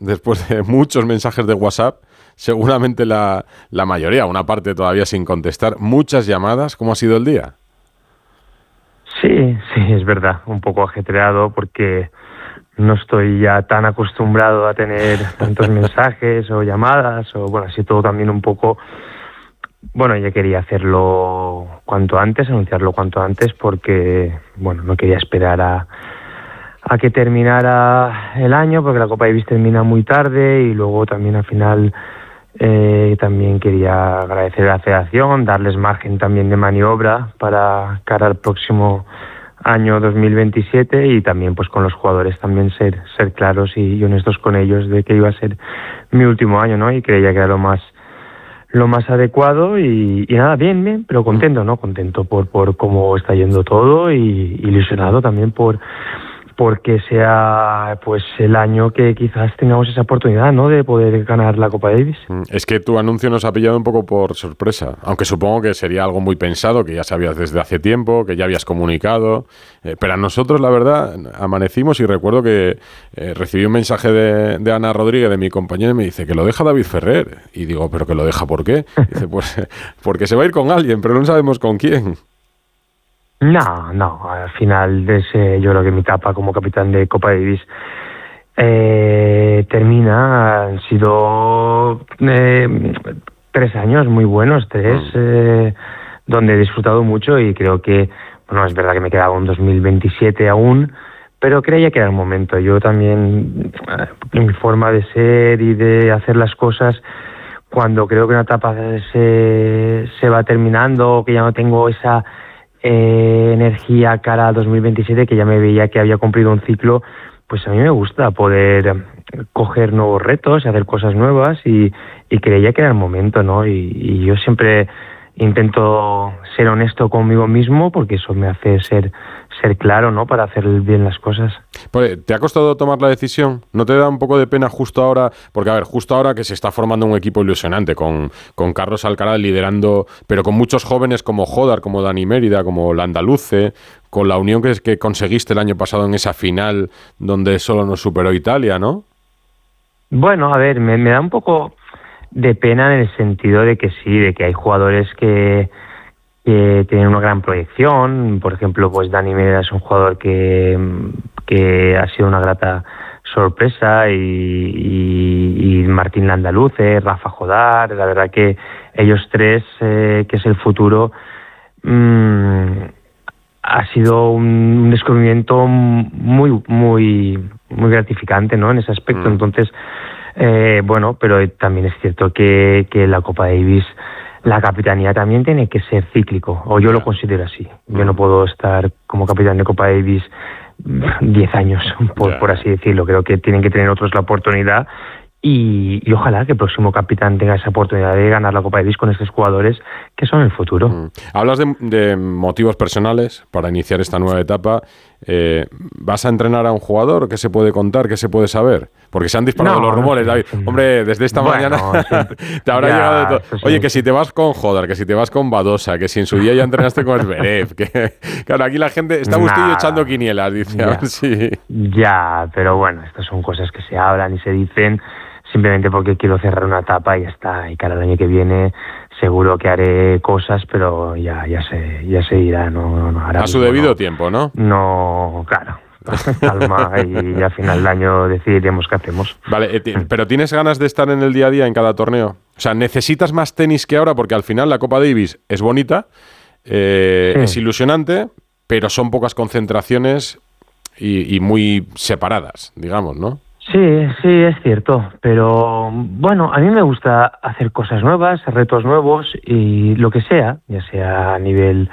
después de muchos mensajes de WhatsApp, seguramente la mayoría, una parte todavía sin contestar, muchas llamadas. ¿Cómo ha sido el día? Sí, es verdad, un poco ajetreado porque no estoy ya tan acostumbrado a tener tantos mensajes o llamadas, o bueno, así todo también un poco. Bueno, yo quería hacerlo cuanto antes, anunciarlo cuanto antes, porque bueno, no quería esperar a que terminara el año, porque la Copa Davis termina muy tarde, y luego también al final también quería agradecer a la federación, darles margen también de maniobra para cara al próximo año 2027, y también pues con los jugadores también ser claros y honestos con ellos de que iba a ser mi último año, ¿no? Y creía que era lo más adecuado, y nada, bien, pero contento, ¿no? Contento por cómo está yendo todo, y ilusionado también porque sea pues el año que quizás tengamos esa oportunidad, ¿no?, de poder ganar la Copa Davis. Es que tu anuncio nos ha pillado un poco por sorpresa, aunque supongo que sería algo muy pensado, que ya sabías desde hace tiempo, que ya habías comunicado, pero a nosotros, la verdad, amanecimos y recuerdo que recibí un mensaje de Ana Rodríguez, de mi compañera, y me dice que lo deja David Ferrer, y digo, ¿pero que lo deja por qué? Dice, pues porque se va a ir con alguien, pero no sabemos con quién. No, al final yo creo que mi etapa como capitán de Copa Davis termina. Han sido 3 años muy buenos, donde he disfrutado mucho, y creo que, bueno, es verdad que me quedaba un 2027 aún, pero creía que era el momento. Yo también, en mi forma de ser y de hacer las cosas, cuando creo que una etapa se va terminando, que ya no tengo esa energía cara a 2027, que ya me veía que había cumplido un ciclo, pues a mí me gusta poder coger nuevos retos, hacer cosas nuevas, y creía que era el momento, ¿no? Y yo siempre intento ser honesto conmigo mismo, porque eso me hace ser claro, ¿no?, para hacer bien las cosas. Pues, ¿te ha costado tomar la decisión? ¿No te da un poco de pena justo ahora? Porque, a ver, justo ahora que se está formando un equipo ilusionante, con Carlos Alcaraz liderando, pero con muchos jóvenes como Jodar, como Dani Mérida, como Landaluce, con la unión que conseguiste el año pasado en esa final donde solo nos superó Italia, ¿no? Bueno, a ver, me da un poco de pena en el sentido de que sí, de que hay jugadores que tienen una gran proyección. Por ejemplo, pues Dani Mérida es un jugador que ha sido una grata sorpresa, y Martín Landaluce, Rafa Jodar, la verdad que ellos tres, que es el futuro, ha sido un descubrimiento muy gratificante, ¿no?, en ese aspecto. Entonces, bueno, pero también es cierto que la Copa Davis, la capitanía también tiene que ser cíclico, o yo lo considero así. Yo no puedo estar como capitán de Copa Davis 10 años, por así decirlo. Creo que tienen que tener otros la oportunidad, y ojalá que el próximo capitán tenga esa oportunidad de ganar la Copa Davis con estos jugadores que son el futuro. Hablas de motivos personales para iniciar esta nueva etapa. ¿Vas a entrenar a un jugador? ¿Qué se puede contar? ¿Qué se puede saber? Porque se han disparado los rumores, David. Hombre, desde esta mañana te habrá llegado de todo. Oye, que si te vas con Jodar, que si te vas con Badosa, que si en su día ya entrenaste con Zverev, que claro, aquí la gente está Bustillo echando quinielas, dice. A ver si... Ya, pero bueno, estas son cosas que se hablan y se dicen simplemente porque quiero cerrar una etapa y ya está. Y cara al año que viene seguro que haré cosas, pero ya se dirá, no a su debido tiempo, ¿no? No, claro. Calma, y al final del año decidiremos qué hacemos. Vale, pero ¿tienes ganas de estar en el día a día en cada torneo? O sea, ¿necesitas más tenis que ahora? Porque al final la Copa Davis es bonita, es ilusionante, pero son pocas concentraciones y muy separadas, digamos, ¿no? Sí, es cierto, pero bueno, a mí me gusta hacer cosas nuevas, retos nuevos, y lo que sea, ya sea a nivel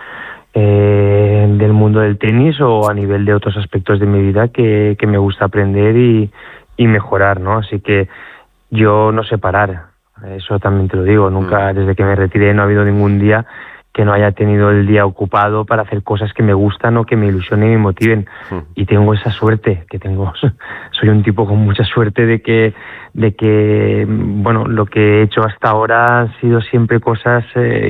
del mundo del tenis o a nivel de otros aspectos de mi vida que me gusta aprender y mejorar, ¿no? Así que yo no sé parar, eso también te lo digo. Nunca, desde que me retiré, no ha habido ningún día que no haya tenido el día ocupado para hacer cosas que me gustan o que me ilusionen y me motiven. Y tengo esa suerte que tengo. Soy un tipo con mucha suerte de que bueno, lo que he hecho hasta ahora han sido siempre cosas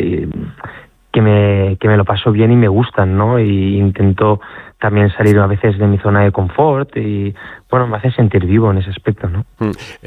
que me lo paso bien y me gustan, ¿no? Y intento también salir a veces de mi zona de confort, y bueno, me hace sentir vivo en ese aspecto, ¿no?